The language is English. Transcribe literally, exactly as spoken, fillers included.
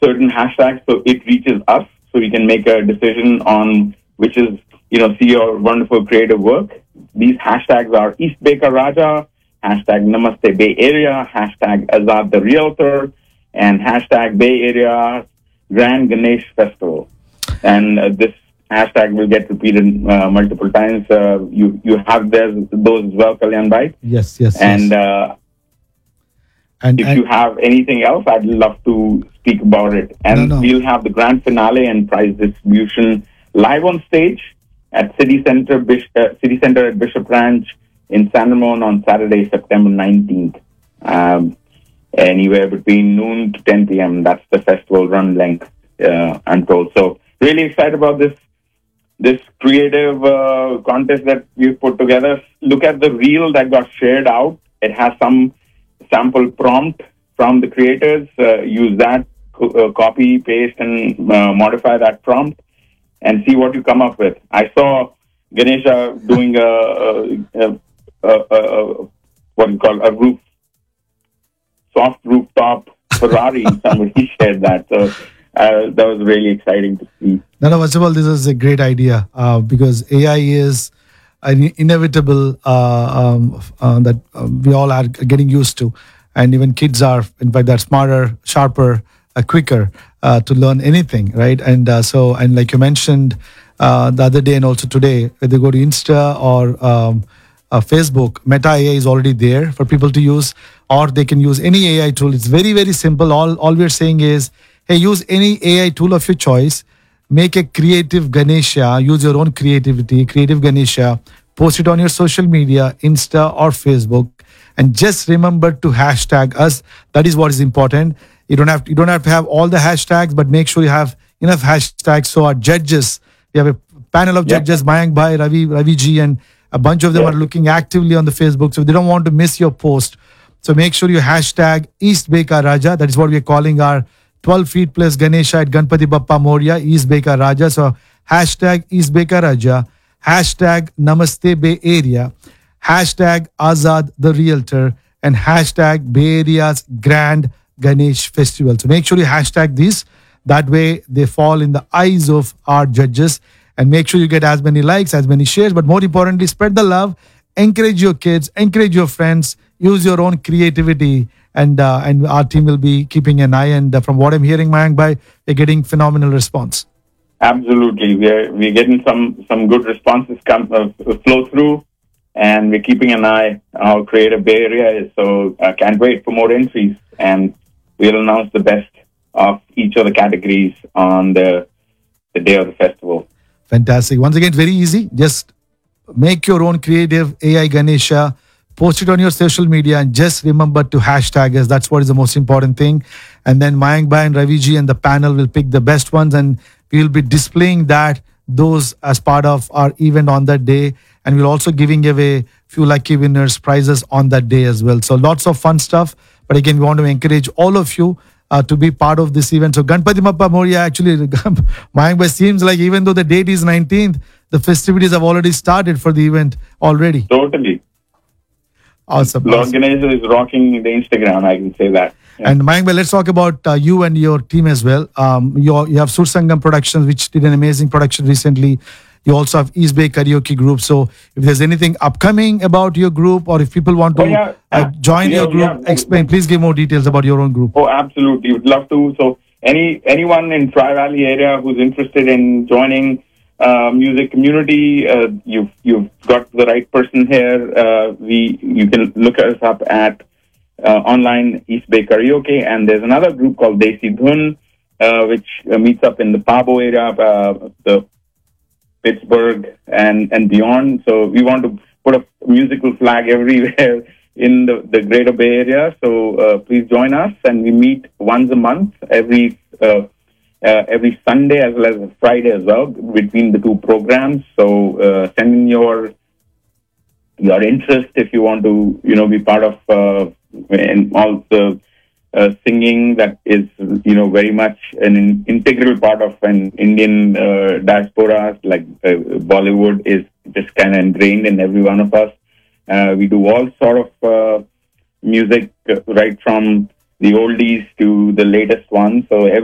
certain hashtags so it reaches us, so we can make a decision on which is, you know, see your wonderful creative work. These hashtags are East Baker Raja, hashtag Namaste Bay Area, hashtag Azad the Realtor, and hashtag Bay Area Grand Ganesh Festival. And uh, this hashtag will get repeated uh, multiple times. Uh, you you have those, those as well, Kalyan Bhai. Yes, yes, And yes. uh, And, if and you have anything else, I'd love to speak about it. And No, no. we'll have the grand finale and prize distribution live on stage at City Center, Bish- uh, City Center at Bishop Ranch in San Ramon on Saturday, September nineteenth. Um, anywhere between noon to ten p.m. That's the festival run length, uh, I'm told. So really excited about this this creative uh, contest that we've put together. Look at the reel that got shared out. It has some sample prompt from the creators. Uh, use that, co- uh, copy, paste, and uh, modify that prompt, and see what you come up with. I saw Ganesha doing a, a, a, a, a what you call a roof, soft rooftop Ferrari. Somebody shared that, so uh, that was really exciting to see. No, no, first of all, this is a great idea uh, because A I is an inevitable uh, um, uh, that uh, we all are getting used to. And even kids are, in fact, they're smarter, sharper, uh, quicker uh, to learn anything, right? And uh, so, and like you mentioned uh, the other day and also today, whether you go to Insta or um, uh, Facebook, Meta A I is already there for people to use, or they can use any A I tool. It's very, very simple. All, all we're saying is, hey, use any A I tool of your choice. Make a creative Ganesha, use your own creativity, creative Ganesha, post it on your social media, Insta or Facebook, and just remember to hashtag us. That is what is important. You don't have to, you don't have to have all the hashtags, but make sure you have enough hashtags so our judges, we have a panel of Yep. judges, Mayank Bhai, Ravi, Ravi Ji, and a bunch of them Yep. are looking actively on the Facebook, so they don't want to miss your post. So make sure you hashtag East Beka Raja. That is what we are calling our twelve feet plus Ganesha at Ganpati Bappa Moria, East Beka Raja. So hashtag East Beka Raja, hashtag Namaste Bay Area, hashtag Azad the Realtor, and hashtag Bay Area's Grand Ganesh Festival. So make sure you hashtag these. That way they fall in the eyes of our judges, and make sure you get as many likes, as many shares, but more importantly, spread the love, encourage your kids, encourage your friends, use your own creativity, and uh, and our team will be keeping an eye. And uh, from what I'm hearing, Mayank Bhai, we're getting phenomenal response. Absolutely, we're we're getting some some good responses come uh, flow through, and we're keeping an eye on how creative Bay Area is. So I can't wait for more entries, and we'll announce the best of each of the categories on the the day of the festival. Fantastic. Once again, very easy. Just make your own creative A I Ganesha, post it on your social media, and just remember to hashtag us. That's what is the most important thing. And then Mayank Bhai and Ravi Ji and the panel will pick the best ones, and we will be displaying that those as part of our event on that day. And we're also giving away few lucky winners prizes on that day as well. So lots of fun stuff. But again, we want to encourage all of you uh, to be part of this event. So Ganpati Bappa Moria, actually, Mayank Bhai, seems like even though the date is nineteenth, the festivities have already started for the event already. Totally. Awesome. Lord awesome. Ganesha is rocking the Instagram, I can say that. Yeah. And Mayank Bhai, let's talk about uh, you and your team as well. Um, you you have Sur Sangam Productions, which did an amazing production recently. You also have East Bay Karaoke Group. So if there's anything upcoming about your group, or if people want to Oh, yeah. uh, join Yeah, your group, yeah. explain. Please give more details about your own group. Oh, absolutely. Would love to. So any anyone in Tri Valley area who's interested in joining uh, music community, uh, you've you've got the right person here. Uh, we you can look us up at uh, online East Bay Karaoke, and there's another group called Desi Dhun, uh, which uh, meets up in the Pabo area, uh, the Pittsburgh and and beyond. So we want to put a musical flag everywhere in the, the greater Bay Area. So uh, please join us, and we meet once a month, every uh, uh, every Sunday as well as Friday as well, between the two programs. So uh, send in your your interest if you want to, you know, be part of uh, in all the uh, singing that is, you know, very much an in- integral part of an Indian uh, diaspora. Like uh, Bollywood is just kind of ingrained in every one of us. Uh, we do all sort of uh, music, uh, right from the oldies to the latest ones. So every